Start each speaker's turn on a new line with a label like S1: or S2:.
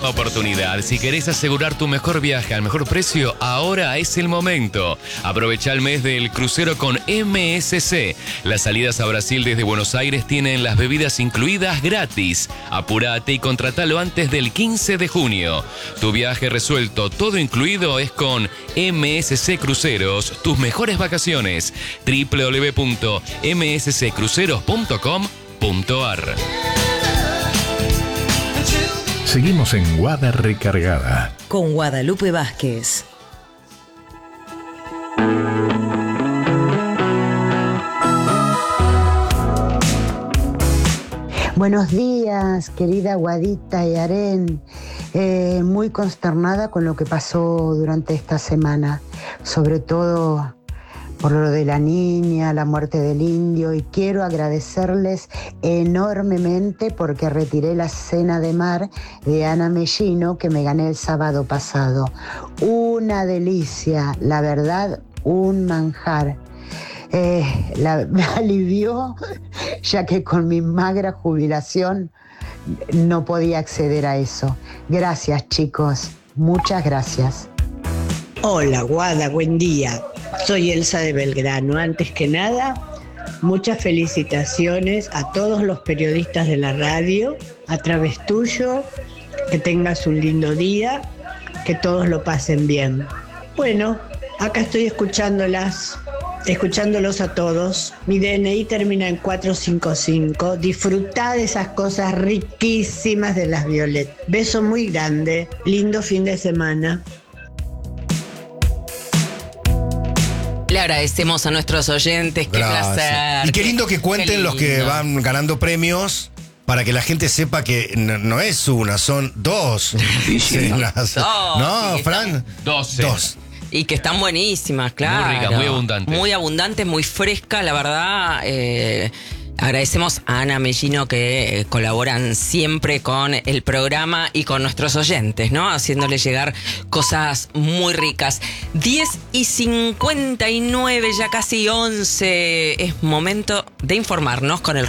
S1: Oportunidad. Si querés asegurar tu mejor viaje al mejor precio, ahora es el momento. Aprovecha el mes del crucero con MSC. Las salidas a Brasil desde Buenos Aires tienen las bebidas incluidas gratis. Apúrate y contratalo antes del 15 de junio. Tu viaje resuelto, todo incluido, es con MSC Cruceros. Tus mejores vacaciones. www.msccruceros.com.ar.
S2: Seguimos en Guada Recargada
S3: con Guadalupe Vázquez.
S4: Buenos días, querida Guadita y Aren. Muy consternada con lo que pasó durante esta semana, sobre todo por lo de la niña, la muerte del indio, y quiero agradecerles enormemente porque retiré la cena de mar de Ana Mellino que me gané el sábado pasado. Una delicia, la verdad, un manjar. Me alivió, ya que con mi magra jubilación no podía acceder a eso. Gracias, chicos, muchas gracias.
S5: Hola, Guada, buen día. Soy Elsa de Belgrano. Antes que nada, muchas felicitaciones a todos los periodistas de la radio, a través tuyo, que tengas un lindo día, que todos lo pasen bien. Bueno, acá estoy escuchándolos a todos. Mi DNI termina en 455. Disfrutá de esas cosas riquísimas de las Violet. Beso muy grande, lindo fin de semana.
S6: Le agradecemos a nuestros oyentes, qué placer.
S7: Y qué lindo que cuenten los que van ganando premios para que la gente sepa que no es una, son dos. Cenas. ¿No, Fran?
S1: 12.
S7: Dos.
S6: Y que están buenísimas, claro.
S1: Muy ricas, muy abundantes.
S6: Muy abundantes, muy frescas, la verdad. Agradecemos a Ana Mellino que colaboran siempre con el programa y con nuestros oyentes, ¿no? Haciéndole llegar cosas muy ricas. 10:59, ya casi 11. Es momento de informarnos con el